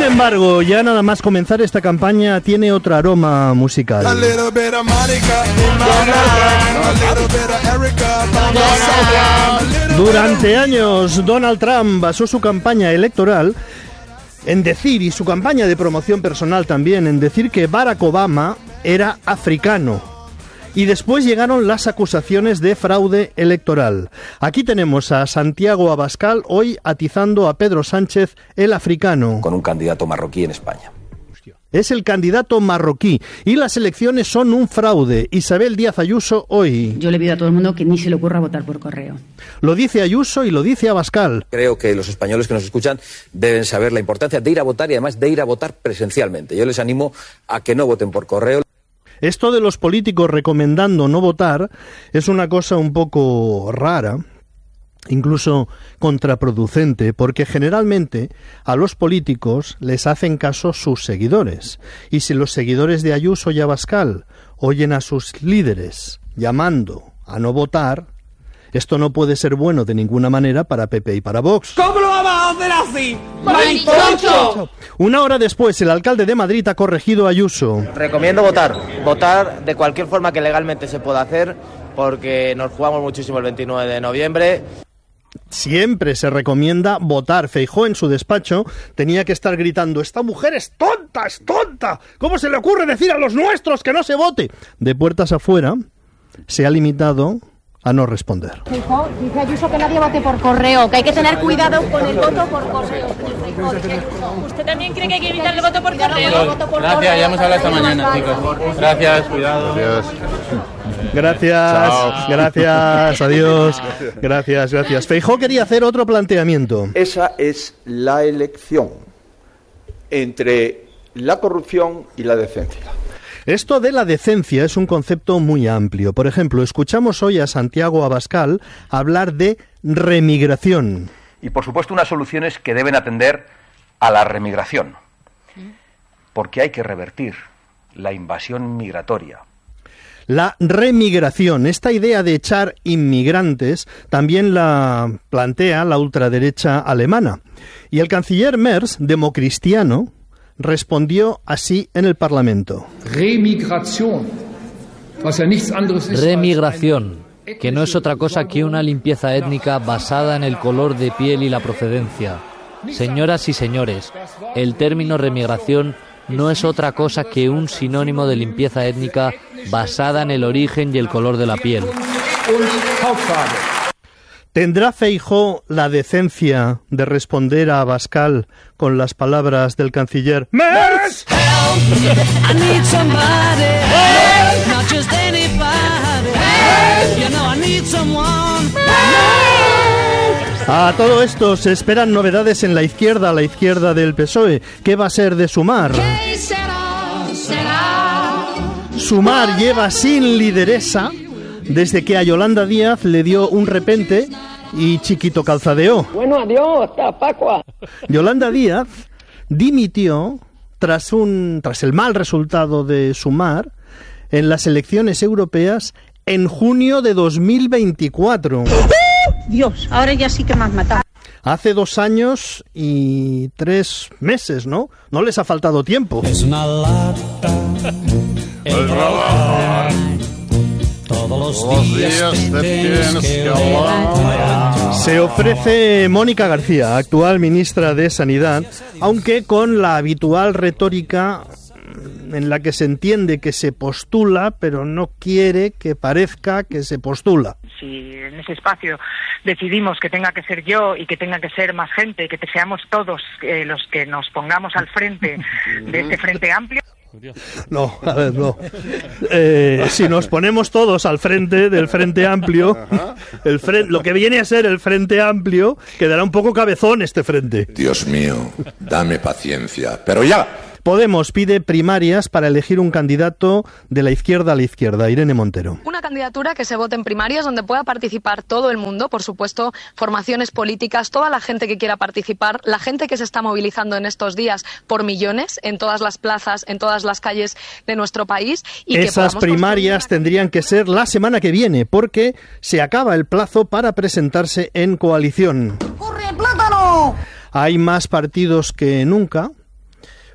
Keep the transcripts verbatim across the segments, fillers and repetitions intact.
embargo, ya nada más comenzar esta campaña tiene otro aroma musical. Durante años, Donald Trump basó su campaña electoral en decir, y su campaña de promoción personal también, en decir que Barack Obama era africano. Y después llegaron las acusaciones de fraude electoral. Aquí tenemos a Santiago Abascal hoy atizando a Pedro Sánchez, el africano. Con un candidato marroquí en España. Es el candidato marroquí y las elecciones son un fraude. Isabel Díaz Ayuso hoy. Yo le pido a todo el mundo que ni se le ocurra votar por correo. Lo dice Ayuso y lo dice Abascal. Creo que los españoles que nos escuchan deben saber la importancia de ir a votar y además de ir a votar presencialmente. Yo les animo a que no voten por correo. Esto de los políticos recomendando no votar es una cosa un poco rara, incluso contraproducente, porque generalmente a los políticos les hacen caso sus seguidores. Y si los seguidores de Ayuso y Abascal oyen a sus líderes llamando a no votar, esto no puede ser bueno de ninguna manera para P P y para Vox. ¿Cómo lo vamos a hacer así? ¡Marichocho! Una hora después, el alcalde de Madrid ha corregido a Ayuso. Recomiendo votar. Votar de cualquier forma que legalmente se pueda hacer, porque nos jugamos muchísimo el veintinueve de noviembre. Siempre se recomienda votar. Feijóo en su despacho tenía que estar gritando: ¡esta mujer es tonta, es tonta! ¿Cómo se le ocurre decir a los nuestros que no se vote? De puertas afuera se ha limitado a no responder. Feijóo, dice Ayuso que nadie vote por correo, que hay que tener cuidado con el voto por correo. ¿Usted también cree que hay que evitar el voto por correo? Gracias, ya hemos hablado esta mañana, chicos. Gracias, cuidado. Adiós. Gracias, Chao. gracias, adiós. Gracias, gracias. Feijóo quería hacer otro planteamiento. Esa es la elección entre la corrupción y la decencia. Esto de la decencia es un concepto muy amplio. Por ejemplo, escuchamos hoy a Santiago Abascal hablar de remigración. Y por supuesto unas soluciones que deben atender a la remigración, porque hay que revertir la invasión migratoria. La remigración, esta idea de echar inmigrantes, también la plantea la ultraderecha alemana. Y el canciller Merz, democristiano, respondió así en el Parlamento. Remigración, Remigración, que no es otra cosa que una limpieza étnica basada en el color de piel y la procedencia. Señoras y señores, el término remigración no es otra cosa que un sinónimo de limpieza étnica basada en el origen y el color de la piel. ¿Tendrá Feijóo la decencia de responder a Abascal con las palabras del canciller Merz? A todo esto se esperan novedades en la izquierda, a la izquierda del P S O E. ¿Qué va a ser de Sumar? Sumar lleva sin lideresa desde que a Yolanda Díaz le dio un repente y chiquito calzadeó. Bueno, adiós, hasta Pascua. Yolanda Díaz dimitió tras un tras el mal resultado de Sumar en las elecciones europeas en junio de dos mil veinticuatro. Dios, ahora ya sí que me has matado. Hace dos años y tres meses, ¿no? No les ha faltado tiempo. Es una lata. El trabajar. Todos los días te tienes que levantar. Se ofrece Mónica García, actual ministra de Sanidad, aunque con la habitual retórica en la que se entiende que se postula, pero no quiere que parezca que se postula. Si en ese espacio decidimos que tenga que ser yo y que tenga que ser más gente, que seamos todos eh, los que nos pongamos al frente de este Frente Amplio. No, a ver, no. Eh, si nos ponemos todos al frente del Frente Amplio, el frente, lo que viene a ser el Frente Amplio, quedará un poco cabezón este frente. Dios mío, dame paciencia, pero ya. Podemos pide primarias para elegir un candidato de la izquierda a la izquierda. Irene Montero. Una candidatura que se vote en primarias donde pueda participar todo el mundo, por supuesto, formaciones políticas, toda la gente que quiera participar, la gente que se está movilizando en estos días por millones en todas las plazas, en todas las calles de nuestro país. Y Esas que primarias construir... tendrían que ser la semana que viene, porque se acaba el plazo para presentarse en coalición. ¡Corre, plátano! Hay más partidos que nunca.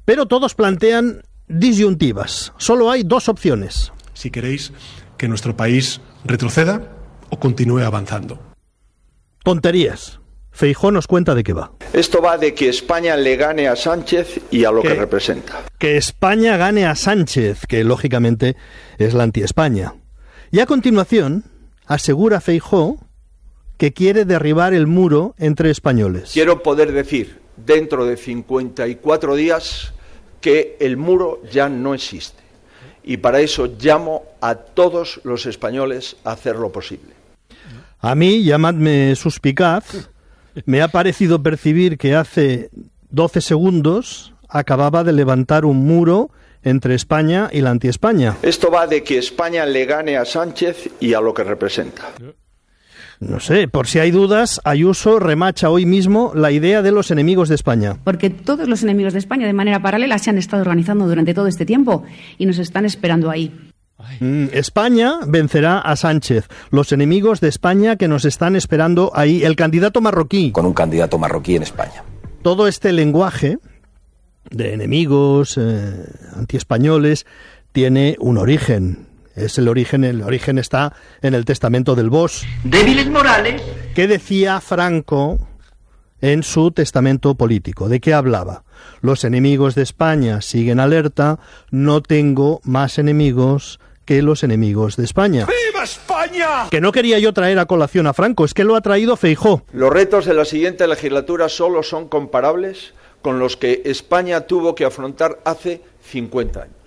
pero todos plantean disyuntivas. Solo hay dos opciones. Si queréis que nuestro país retroceda o continúe avanzando. Tonterías. Feijóo nos cuenta de qué va. Esto va de que España le gane a Sánchez y a lo que representa. Que España gane a Sánchez, que lógicamente es la anti-España. Y a continuación asegura Feijóo que quiere derribar el muro entre españoles. Quiero poder decir dentro de cincuenta y cuatro días que el muro ya no existe. Y para eso llamo a todos los españoles a hacer lo posible. A mí, llamadme suspicaz, me ha parecido percibir que hace doce segundos acababa de levantar un muro entre España y la anti-España. Esto va de que España le gane a Sánchez y a lo que representa. No sé, por si hay dudas, Ayuso remacha hoy mismo la idea de los enemigos de España. Porque todos los enemigos de España de manera paralela se han estado organizando durante todo este tiempo y nos están esperando ahí. Mm, España vencerá a Sánchez. Los enemigos de España que nos están esperando ahí. El candidato marroquí. Con un candidato marroquí en España. Todo este lenguaje de enemigos eh, antiespañoles tiene un origen. Es el origen, el origen está en el testamento del Bosch. Débiles morales. ¿Qué decía Franco en su testamento político? ¿De qué hablaba? Los enemigos de España siguen alerta, no tengo más enemigos que los enemigos de España. ¡Viva España! Que no quería yo traer a colación a Franco, es que lo ha traído Feijóo. Los retos de la siguiente legislatura solo son comparables con los que España tuvo que afrontar hace cincuenta años.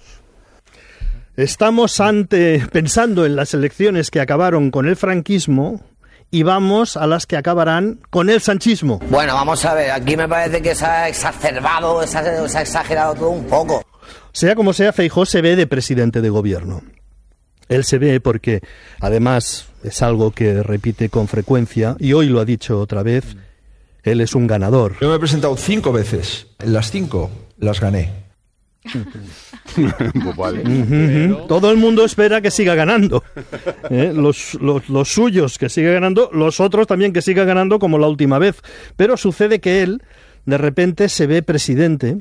Estamos ante, pensando en las elecciones que acabaron con el franquismo y vamos a las que acabarán con el sanchismo. Bueno, vamos a ver, aquí me parece que se ha exacerbado, se ha, se ha exagerado todo un poco. Sea como sea, Feijóo se ve de presidente de gobierno. Él se ve porque, además, es algo que repite con frecuencia, y hoy lo ha dicho otra vez, él es un ganador. Yo me he presentado cinco veces, en las cinco las gané. Pues vale. uh-huh. Todo el mundo espera que siga ganando, ¿eh? los, los, los suyos que siga ganando, los otros también que siga ganando como la última vez, pero sucede que él de repente se ve presidente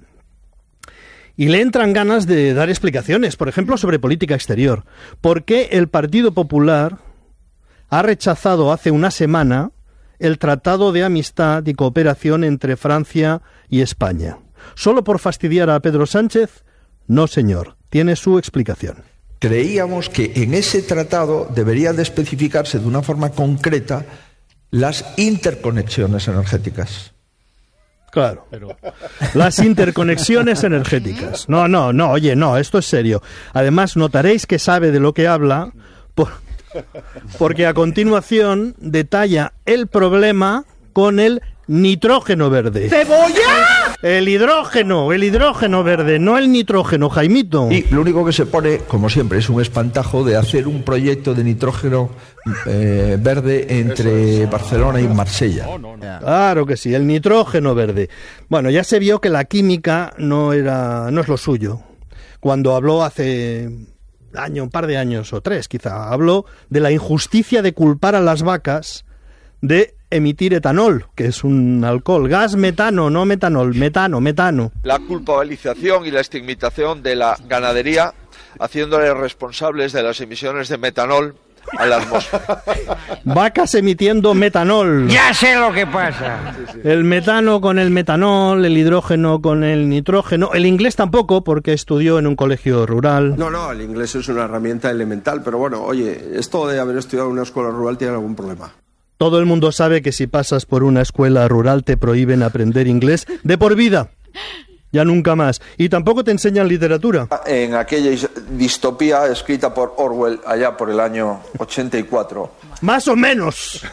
y le entran ganas de dar explicaciones, por ejemplo sobre política exterior. ¿Por qué el Partido Popular ha rechazado hace una semana el Tratado de Amistad y Cooperación entre Francia y España? ¿Solo por fastidiar a Pedro Sánchez? No, señor. Tiene su explicación. Creíamos que en ese tratado debería de especificarse de una forma concreta las interconexiones energéticas. Claro, pero las interconexiones energéticas. No, no, no, oye, no, esto es serio. Además, notaréis que sabe de lo que habla, por, porque a continuación detalla el problema con el nitrógeno verde. ¡Cebolla! El hidrógeno, el hidrógeno verde, no el nitrógeno, Jaimito. Y lo único que se pone, como siempre, es un espantajo de hacer un proyecto de nitrógeno eh, verde entre Barcelona y Marsella. Claro que sí, el nitrógeno verde. Bueno, ya se vio que la química no era, no es lo suyo. Cuando habló hace año, un par de años o tres, quizá, habló de la injusticia de culpar a las vacas de emitir etanol, que es un alcohol, gas metano, no metanol, metano, metano. La culpabilización y la estigmatización de la ganadería, haciéndole responsables de las emisiones de metanol a la atmósfera. Vacas emitiendo metanol. Ya sé lo que pasa. Sí, sí. El metano con el metanol, el hidrógeno con el nitrógeno. El inglés tampoco, porque estudió en un colegio rural. No, no, el inglés es una herramienta elemental, pero bueno, oye, esto de haber estudiado en una escuela rural tiene algún problema. Todo el mundo sabe que si pasas por una escuela rural te prohíben aprender inglés de por vida. Ya nunca más. Y tampoco te enseñan literatura. En aquella distopía escrita por Orwell allá por el año ochenta y cuatro. Más o menos.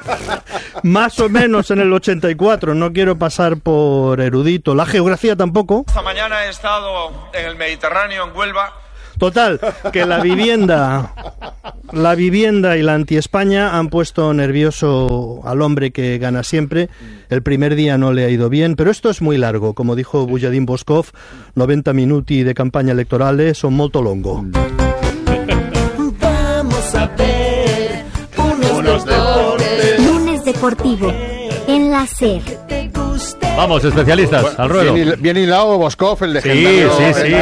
Más o menos en el ochenta y cuatro. No quiero pasar por erudito. La geografía tampoco. Esta mañana he estado en el Mediterráneo, en Huelva. Total, que la vivienda, la vivienda y la anti-España han puesto nervioso al hombre que gana siempre. El primer día no le ha ido bien, pero esto es muy largo. Como dijo Bujadín Boskov, noventa minuti de campaña electoral son molto longo. Vamos a ver unos, unos deportes. Lunes deportivo en la SER. Vamos, especialistas, bueno, al ruedo. Bien, bien hilado Boskov, el legendario. Sí, sí, sí.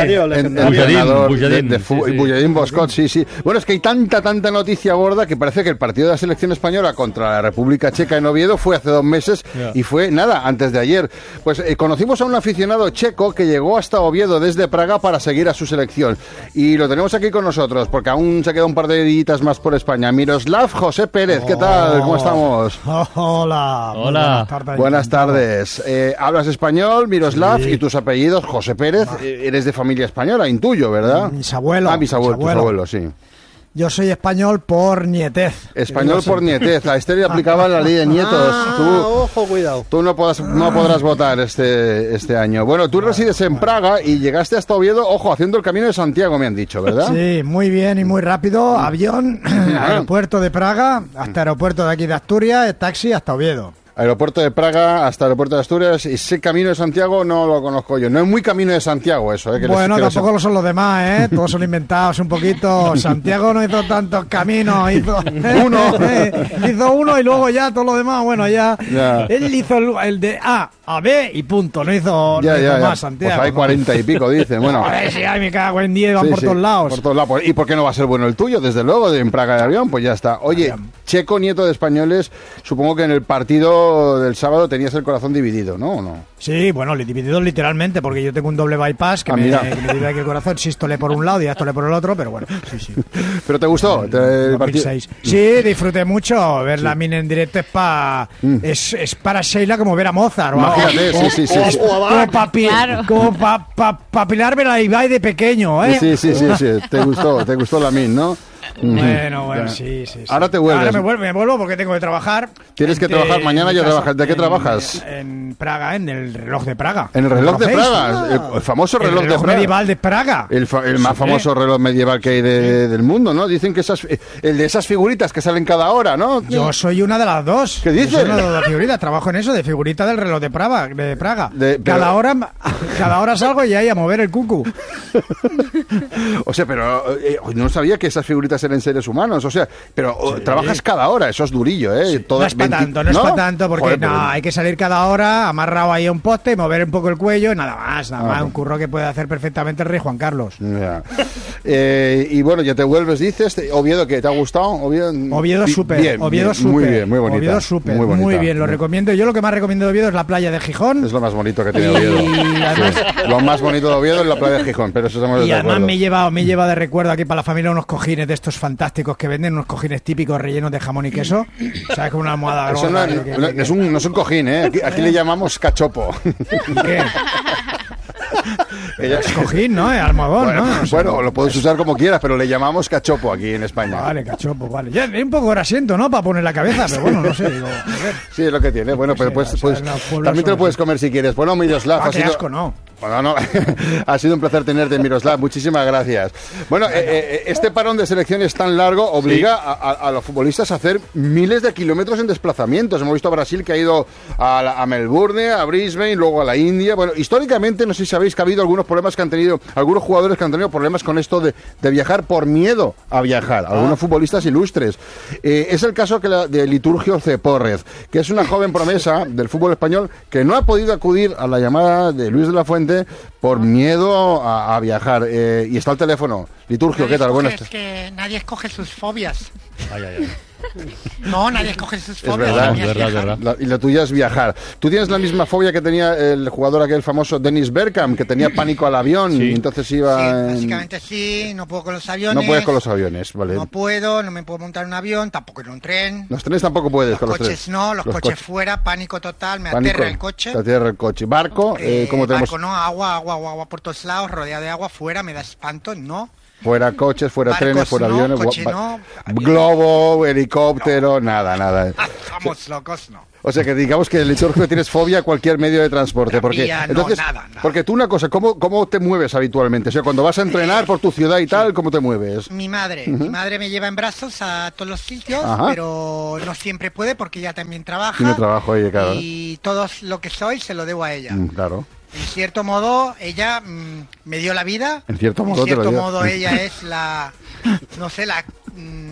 Bulladín, Bulladín Boskov, sí, sí. Bueno, es que hay tanta, tanta noticia gorda que parece que el partido de la selección española contra la República Checa en Oviedo fue hace dos meses yeah. y fue, nada, antes de ayer. Pues eh, conocimos a un aficionado checo que llegó hasta Oviedo desde Praga para seguir a su selección. Y lo tenemos aquí con nosotros, porque aún se queda un par de días más por España. Miroslav José Pérez, ¿qué tal? ¿Cómo estamos? Oh, hola. Hola. Buenas tardes. Buenas tardes. Eh, hablas español, Miroslav, sí. y tus apellidos, José Pérez, eh, eres de familia española, intuyo, ¿verdad? Mis abuelos. Ah, mis abuelos, tus abuelos, sí. Yo soy español por nietez. Español por nietez. La Esther aplicaba la ley de nietos. Ah, tú, ojo, cuidado. Tú no, podrás, no podrás votar este, este año. Bueno, tú resides en Praga y llegaste hasta Oviedo, ojo, haciendo el Camino de Santiago, me han dicho, ¿verdad? Sí, muy bien y muy rápido. Avión, aeropuerto de Praga, hasta aeropuerto de aquí de Asturias, taxi hasta Oviedo. Aeropuerto de Praga hasta Aeropuerto de Asturias. Y ese Camino de Santiago no lo conozco yo. No es muy Camino de Santiago eso, ¿eh? Que bueno, les, que tampoco les... lo son los demás, ¿eh? Todos son inventados un poquito. Santiago no hizo tantos caminos. Hizo uno. hizo uno y luego ya todo lo demás. Bueno, ya. ya. Él hizo el, el de A a B y punto. No hizo, ya, no ya, hizo ya. más Santiago. Pues hay cuarenta y pico, dicen. Bueno. A ver si hay me cago en diez, van sí, por sí, todos lados. Por todos lados. ¿Y por qué no va a ser bueno el tuyo? Desde luego, de en Praga de avión, pues ya está. Oye, checo, nieto de españoles, supongo que en el partido del sábado tenías el corazón dividido, ¿no? ¿O no? Sí, bueno, dividido literalmente, porque yo tengo un doble bypass que, ah, me, que me divide aquí el corazón, sístole por un lado y diástole por el otro, pero bueno, sí, sí. ¿Pero te gustó el, el partido? Sí, disfruté mucho. Ver sí. la mina en directo es, pa, mm. es, es para Sheila como ver a Mozart. Imagínate, o, sí, sí, sí. O, sí. O, como para claro. pa, pa, pa pilarme la Ibai de pequeño, ¿eh? Sí, sí, sí, sí, sí. Te gustó, te gustó la min, ¿no? Bueno, bueno, sí, sí, sí. Ahora te vuelves. Ahora me vuelvo, me vuelvo porque tengo que trabajar. Tienes que trabajar mañana, ya trabajas. ¿De qué en, trabajas? En Praga, en el reloj de Praga. ¿En el reloj de Praga? El, el famoso reloj, el reloj de Praga. medieval de Praga. El, fa, el más sí, famoso ¿eh? reloj medieval que hay de, sí. del mundo, ¿no? Dicen que esas, el de esas figuritas que salen cada hora, ¿no? Yo soy una de las dos. ¿Qué dices? Yo soy una de las figuritas, trabajo en eso, de figurita del reloj de Praga. De Praga. De, pero... cada, hora, cada hora salgo y ahí a mover el cucu. O sea, pero eh, no sabía que esas figuritas eran seres humanos. O sea, pero sí. trabajas cada hora, eso es durillo, ¿eh? Sí. No es para tanto, no, ¿no? es para tanto, porque Joder, no, pero... hay que salir cada hora, amarrado ahí a un poste, mover un poco el cuello, nada más, nada ah, más, no. un curro que puede hacer perfectamente el rey Juan Carlos. Yeah. eh, y bueno, ya te vuelves, dices, Oviedo, ¿qué? ¿Te ha gustado? Oviedo, Oviedo súper, Oviedo súper. Muy bien, muy bonita. Oviedo súper, muy, muy bien, lo sí. recomiendo. Yo lo que más recomiendo de Oviedo es la playa de Gijón. Es lo más bonito que tiene Oviedo. Y además... sí. Lo más bonito de Oviedo es la playa de Gijón, pero eso estamos de Y además acuerdo. me lleva, me lleva de recuerdo aquí para la familia unos cojines de estos fantásticos que venden, unos cojines típicos rellenos de jamón y queso. ¿Sabes? Con una almohada Eso no, que, que, no, que, es un, no es un cojín, ¿eh? Aquí, aquí le llamamos cachopo. ¿Qué? Ella... Es cojín, ¿no? Es almohadón, bueno, ¿no? No bueno, lo puedes usar como quieras, pero le llamamos cachopo aquí en España. Vale, cachopo, vale. Ya hay un poco grasiento, ¿no? Para poner la cabeza, pero bueno, no sé. Digo, a ver. Sí, es lo que tiene. Bueno, no pero sé, pues, pues también te lo puedes comer si quieres. Bueno, Miroslav, ah, qué sido... asco, no. Bueno, no, ha sido un placer tenerte, Miroslav. Muchísimas gracias. Bueno, eh, eh, este parón de selecciones tan largo obliga sí. a, a, a los futbolistas a hacer miles de kilómetros en desplazamientos. Hemos visto a Brasil que ha ido a, la, a Melbourne, a Brisbane, luego a la India. Bueno, históricamente, no sé si sabéis que ha habido algunos problemas que han tenido, algunos jugadores que han tenido problemas con esto de, de viajar por miedo a viajar. Algunos ah. futbolistas ilustres. Eh, es el caso que la, de Liturgio Cepórrez, que es una joven promesa del fútbol español que no ha podido acudir a la llamada de Luis de la Fuente por miedo a, a viajar. Eh, y está el teléfono. Liturgio, nadie ¿qué tal? Buenas tardes. Es que nadie escoge sus fobias. Ay, ay, ay. No, nadie escoge sus fobias. Es verdad, es verdad, es verdad. La, y la tuya es viajar. Tú tienes la misma fobia que tenía el jugador aquel famoso Dennis Bergkamp, que tenía pánico al avión sí. y entonces iba... Sí, en... básicamente sí, no puedo con los aviones. No puedes con los aviones, vale. No puedo, no me puedo montar en un avión, tampoco en un tren. Los trenes tampoco puedes los con los coches trenes. No, los, los coches coches fuera, pánico total, me pánico, aterra el coche. Te aterra el coche. ¿Barco? Eh, eh, ¿cómo tenemos? Barco no, agua, agua, agua, agua por todos lados, rodeado de agua, fuera, me da espanto, no. Fuera coches, fuera Barcos trenes, fuera no, aviones, coche no, globo, helicóptero, no. nada, nada. Vamos locos, no. O sea que digamos que el Liturgio tienes fobia a cualquier medio de transporte. Porque, Vía, no, entonces, nada, nada. Porque tú una cosa, ¿cómo, ¿cómo te mueves habitualmente? O sea, cuando vas a entrenar por tu ciudad y tal, ¿cómo te mueves? Mi madre, uh-huh. mi madre me lleva en brazos a todos los sitios, Ajá. pero no siempre puede porque ella también trabaja. Tiene trabajo, oye, claro. Y todo lo que soy se lo debo a ella. Mm, claro. En cierto modo, ella mmm, me dio la vida. En cierto modo, en cierto te lo modo ella es la, no sé, la, mmm,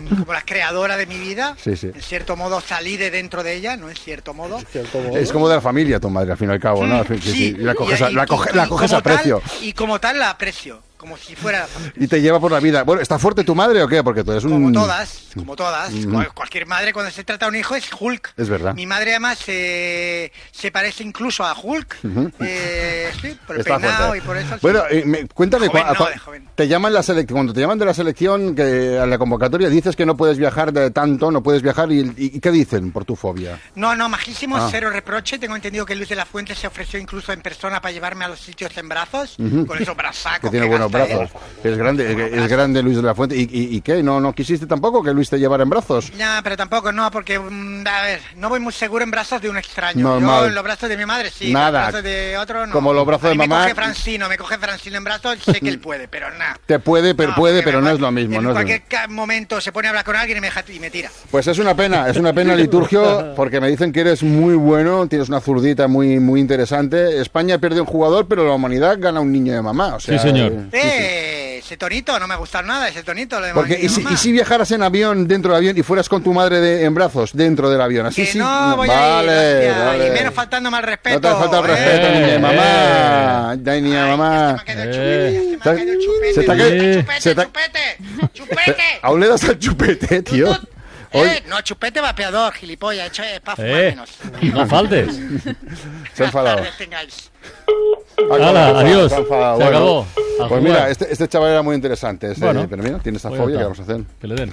como la creadora de mi vida. Sí, sí. En cierto modo salí de dentro de ella, ¿no? En cierto modo. Cierto modo. Es como de la familia tu madre, al fin y al cabo, ¿no? Sí, sí, sí. La coges, a, la coge, la coges a precio. Tal, y como tal la aprecio. Como si fuera... Y te lleva por la vida. Bueno, ¿está fuerte tu madre o qué? Porque tú eres un... Como todas, como todas. Mm. Cualquier madre cuando se trata de un hijo es Hulk. Es verdad. Mi madre además eh, se parece incluso a Hulk. Uh-huh. eh, sí, por el está peinado fuerte. Y por eso... Bueno, eh, me, cuéntame, joven, cua, no, de te llaman la selec- cuando te llaman de la selección, que a la convocatoria dices que no puedes viajar de tanto, no puedes viajar, ¿y, y, y qué dicen por tu fobia? No, no, majísimo, ah. cero reproche. Tengo entendido que Luis de la Fuente se ofreció incluso en persona para llevarme a los sitios en brazos, uh-huh. con esos brazacos. Que tiene que buenos brazos. Él. Es grande, es, es grande Luis de la Fuente. ¿Y, y, y qué? ¿No, ¿No quisiste tampoco que Luis te llevara en brazos? Ya, pero tampoco, no, porque, a ver, no voy muy seguro en brazos de un extraño. Normal. Yo en los brazos de mi madre sí, nada. En los brazos de otro no. Como los brazos de mamá. Me coge Francino, me coge Francino en brazos, sé que él puede, pero nada. Te puede, pero no, puede, pero no es lo mismo. En no cualquier es momento se pone a hablar con alguien y me, y me tira. Pues es una pena, es una pena, Liturgio, porque me dicen que eres muy bueno, tienes una zurdita muy, muy interesante. España pierde un jugador, pero la humanidad gana un niño de mamá. O sea, sí, señor. Eh, sí, sí. Ese tonito, no me gusta nada, ese tonito. Lo de porque, ¿y si, ¿Y si viajaras en avión, dentro del avión, y fueras con tu madre de, en brazos, dentro del avión? Así que sí. No, voy vale, a ir, vale. Y menos faltando mal respeto. No te falta el respeto, eh, niña de mamá. Eh, Ay, niña de mamá. Se me ha caído el chupete. Se te ha caído Chupete, chupete, chupete. Aún le das al chupete, tío. Eh, no, chupete vapeador, gilipollas, hecho es para fumar eh, menos. No faltes. Se ha enfadado. Hala, adiós. Se, se bueno, acabó. Pues jugar. Mira, este, este chaval era muy interesante. Este, bueno, pero mira, tiene esta fobia, ¿qué vamos a hacer? Que le den.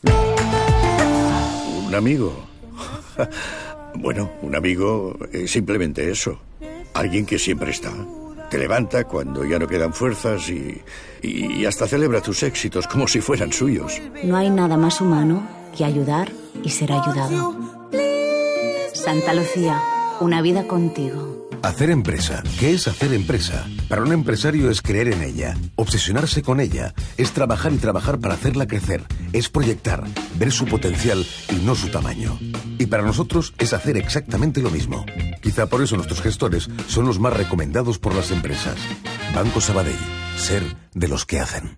Un amigo. Bueno, un amigo es simplemente eso. Alguien que siempre está. Te levanta cuando ya no quedan fuerzas y, y hasta celebra tus éxitos como si fueran suyos. No hay nada más humano que ayudar y ser ayudado. Santa Lucía, una vida contigo. Hacer empresa. ¿Qué es hacer empresa? Para un empresario es creer en ella, obsesionarse con ella, es trabajar y trabajar para hacerla crecer, es proyectar, ver su potencial y no su tamaño. Y para nosotros es hacer exactamente lo mismo. Quizá por eso nuestros gestores son los más recomendados por las empresas. Banco Sabadell. Ser de los que hacen.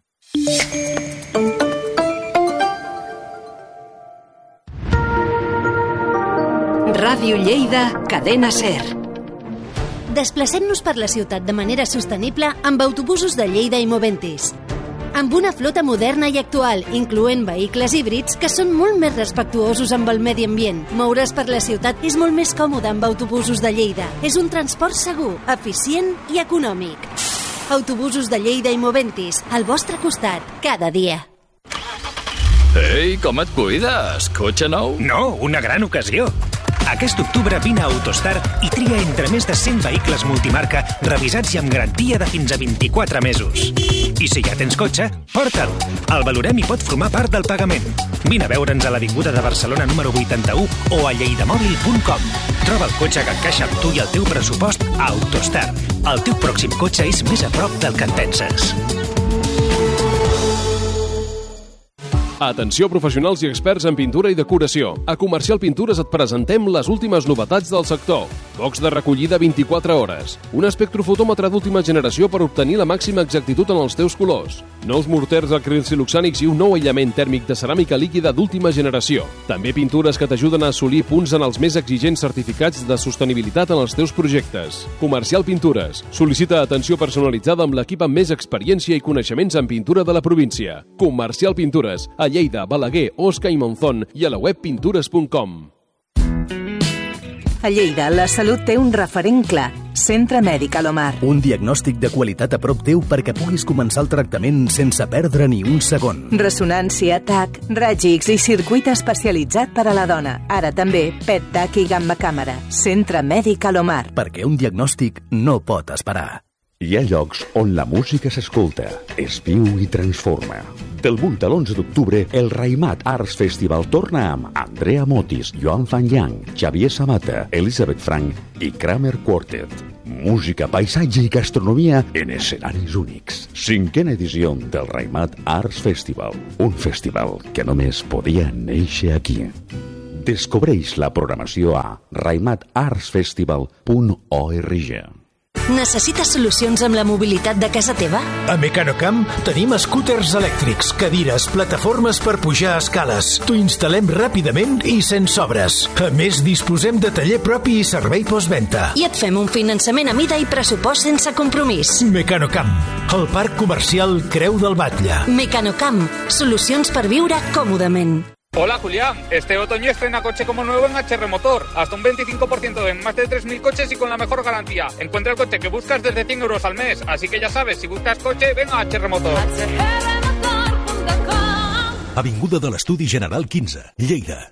Ràdio Lleida, Cadena SER. Desplacem-nos per la ciutat de manera sostenible amb autobusos de Lleida i Moventis. Amb una flota moderna i actual, incloent vehicles híbrids que són molt més respectuosos amb el medi ambient. Moure's per la ciutat és molt més còmode amb autobusos de Lleida. És un transport segur, eficient i econòmic. Autobusos de Lleida i Moventis, al vostre costat, cada dia. Ei, com et cuides? Cotxe nou? No, una gran ocasió. Aquest octubre vine a Autostar i tria entre més de cent vehicles multimarca revisats i amb garantia de fins a vint-i-quatre mesos. I si ja tens cotxe, porta'l. El valorem i pot formar part del pagament. Vine a veure'ns a l'Avinguda de Barcelona número vuitanta-u o a lleidamòbil punt com. Troba el cotxe que encaixa amb tu i el teu pressupost a Autostar. El teu pròxim cotxe és més a prop del que et penses. Atenció professionals i experts en pintura i decoració. A Comercial Pintures et presentem les últimes novetats del sector. Box de recollida vint-i-quatre hores. Un espectrofotòmetre d'última generació per obtenir la màxima exactitud en els teus colors. Nous morters acrilsiloxànics i un nou aïllament tèrmic de ceràmica líquida d'última generació. També pintures que t'ajuden a assolir punts en els més exigents certificats de sostenibilitat en els teus projectes. Comercial Pintures. Sol·licita atenció personalitzada amb l'equip amb més experiència i coneixements en pintura de la província. Comercial Pintures. A Lleida, Balaguer, Osca i Monzón i a la web pintures punt com. A Lleida, la salut té un referent clar. Centre Mèdic Alomar. Un diagnòstic de qualitat a prop teu perquè puguis començar el tractament sense perdre ni un segon. Resonància, T A C, raig X i circuit especialitzat per a la dona. Ara també P E T, T A C i gamma càmera. Centre Mèdic Alomar. Perquè un diagnòstic no pot esperar. Hi ha llocs on la música s'escolta, es viu i transforma. Del vuit a l'onze d'octubre, el Raimat Arts Festival torna amb Andrea Motis, Joan Fanyang, Xavier Samata, Elisabeth Frank i Kramer Quartet. Música, paisatge i gastronomia en escenaris únics. Cinquena edició del Raimat Arts Festival. Un festival que només podia néixer aquí. Descobreix la programació a raimat arts festival punt org. Necessites solucions amb la mobilitat de casa teva? A Mecanocamp tenim scooters elèctrics, cadires, plataformes per pujar escales. T'ho instal·lem ràpidament i sense obres. A més, disposem de taller propi i servei postventa. I et fem un finançament a mida i pressupost sense compromís. Mecanocamp, el parc comercial Creu del Batlle. Mecanocamp, solucions per viure còmodament. Hola Julián, este otoño estrena coche como nuevo en H R Motor, hasta un veinticinco por ciento en más de tres mil coches y con la mejor garantía. Encuentra el coche que buscas desde cien euros al mes, así que ya sabes, si buscas coche, ven a H R Motor. Avinguda de l'Estudi General quinze, Lleida.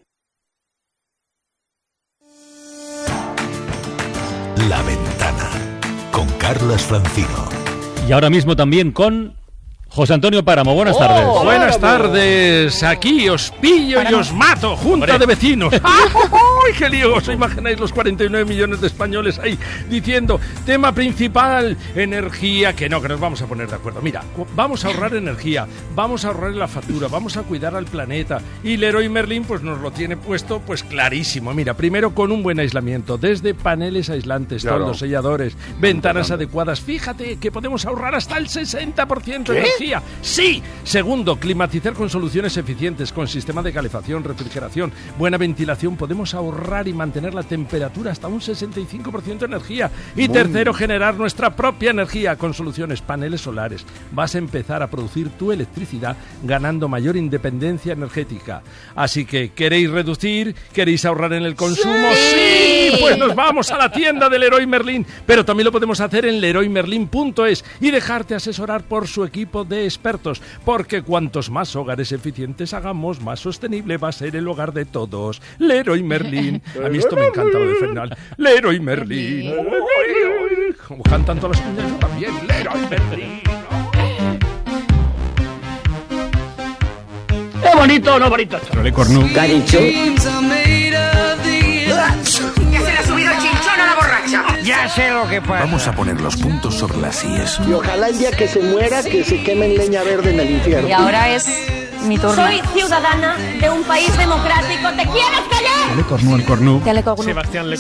La Ventana, con Carlas Francino. Y ahora mismo también con José Antonio Páramo. Buenas oh, tardes. Buenas tardes. Aquí os pillo Páramo. Y os mato. Junta Hombre. De vecinos. ¡Ay, qué lío! ¿Os imagináis los cuarenta y nueve millones de españoles ahí diciendo tema principal, energía? Que no, que nos vamos a poner de acuerdo. Mira, vamos a ahorrar energía, vamos a ahorrar la factura, vamos a cuidar al planeta. Y Leroy Merlin pues nos lo tiene puesto pues clarísimo. Mira, primero con un buen aislamiento, desde paneles aislantes, claro. Toldos, selladores, ventanas claro. adecuadas. Fíjate que podemos ahorrar hasta el sesenta por ciento de energía. Sí. Segundo, climatizar con soluciones eficientes, con sistema de calefacción, refrigeración, buena ventilación. Podemos ahorrar y mantener la temperatura hasta un sesenta y cinco por ciento de energía. Y Boom. Tercero, generar nuestra propia energía con soluciones paneles solares. Vas a empezar a producir tu electricidad ganando mayor independencia energética. Así que, ¿queréis reducir? ¿Queréis ahorrar en el consumo? ¡Sí! ¡Sí! Pues nos vamos a la tienda de Leroy Merlin. Pero también lo podemos hacer en leroy merlin punto es y dejarte asesorar por su equipo de expertos, porque cuantos más hogares eficientes hagamos, más sostenible va a ser el hogar de todos. Leroy Merlin. A mí esto me encanta lo de final. Leroy Merlin. Como cantan todas las cuñas, yo también. Leroy Merlin. ¡Qué bonito, no bonito! Chole Cornu. Caricho. Ya se le ha subido el chinchón a la borracha. Ya sé lo que pasa. Vamos a poner los puntos sobre las íes. Y ojalá el día que se muera, que se quemen leña verde en el infierno. Y ahora es mi turno. Soy ciudadana de un país democrático. ¿Te quieres callar? Le Cornu, el Cornu. Telecornu. Sebastián Le